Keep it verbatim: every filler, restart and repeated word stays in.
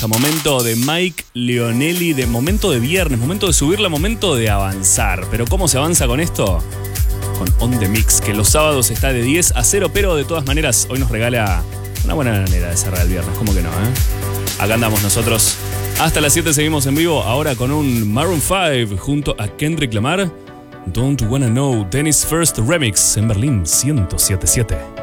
vieja. Momento de Mike Leonelli, de momento de viernes, momento de subirla, momento de avanzar. Pero ¿cómo se avanza con esto? Con On The Mix, que los sábados está de diez a cero, pero de todas maneras hoy nos regala una buena manera de cerrar el viernes. ¿Cómo que no, eh? Acá andamos nosotros. Hasta las siete seguimos en vivo, ahora con un Maroon cinco junto a Kendrick Lamar. Don't Wanna Know, Dennis First Remix en Berlín ciento siete punto siete.